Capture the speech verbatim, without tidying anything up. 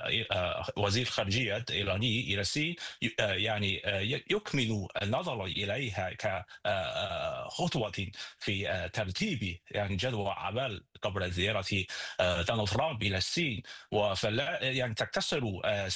وزير الخارجية الإيراني إلى الصين يعني يكمن النظر إليها كخطوة في ترتيب يعني جدول أعمال قبل زيارة دونالد ترامب إلى الصين، وفلا يعني تقتصر